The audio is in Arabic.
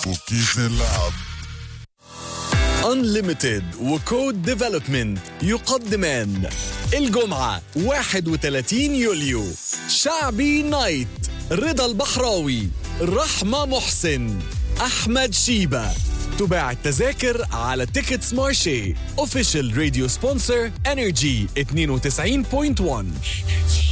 وكيف نلعب. Unlimited وكود ديفلوبمنت يقدمان الجمعة 31 يوليو شعبي نايت، رضا البحراوي، رحمة محسن، أحمد شيبة. تباع التذاكر على تيكتس مارشي. Official Radio Sponsor Energy 92.1.